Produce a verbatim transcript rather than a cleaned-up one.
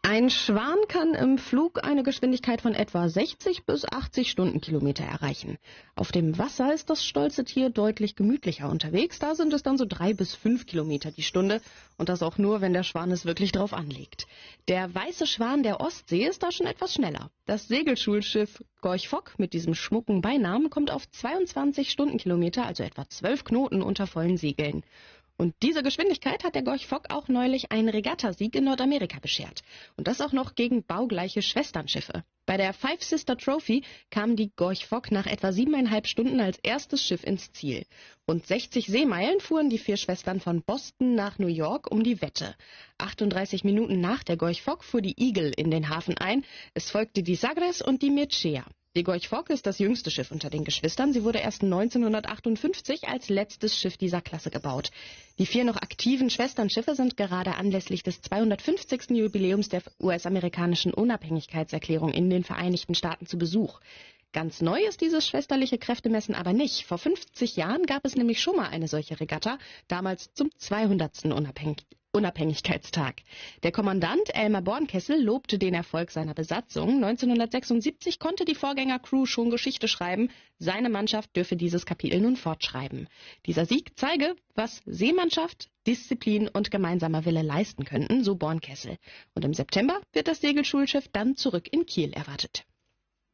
Ein Schwan kann im Flug eine Geschwindigkeit von etwa sechzig bis achtzig Stundenkilometer erreichen. Auf dem Wasser ist das stolze Tier deutlich gemütlicher unterwegs. Da sind es dann so drei bis fünf Kilometer die Stunde. Und das auch nur, wenn der Schwan es wirklich drauf anlegt. Der weiße Schwan der Ostsee ist da schon etwas schneller. Das Segelschulschiff Gorch Fock mit diesem schmucken Beinamen kommt auf zweiundzwanzig Stundenkilometer, also etwa zwölf Knoten unter vollen Segeln. Und diese Geschwindigkeit hat der Gorch Fock auch neulich einen Regattasieg in Nordamerika beschert. Und das auch noch gegen baugleiche Schwesternschiffe. Bei der Five Sister Trophy kam die Gorch Fock nach etwa siebeneinhalb Stunden als erstes Schiff ins Ziel. Rund sechzig Seemeilen fuhren die vier Schwestern von Boston nach New York um die Wette. achtunddreißig Minuten nach der Gorch Fock fuhr die Eagle in den Hafen ein. Es folgte die Sagres und die Mircea. Die Gorch Fock ist das jüngste Schiff unter den Geschwistern. Sie wurde erst neunzehnhundertachtundfünfzig als letztes Schiff dieser Klasse gebaut. Die vier noch aktiven Schwesternschiffe sind gerade anlässlich des zweihundertfünfzigsten Jubiläums der U S-amerikanischen Unabhängigkeitserklärung in den Vereinigten Staaten zu Besuch. Ganz neu ist dieses schwesterliche Kräftemessen aber nicht. Vor fünfzig Jahren gab es nämlich schon mal eine solche Regatta, damals zum zweihundertsten Unabhängig Unabhängigkeitstag. Der Kommandant Elmer Bornkessel lobte den Erfolg seiner Besatzung. neunzehnhundertsechsundsiebzig konnte die Vorgängercrew schon Geschichte schreiben. Seine Mannschaft dürfe dieses Kapitel nun fortschreiben. Dieser Sieg zeige, was Seemannschaft, Disziplin und gemeinsamer Wille leisten könnten, so Bornkessel. Und im September wird das Segelschulschiff dann zurück in Kiel erwartet.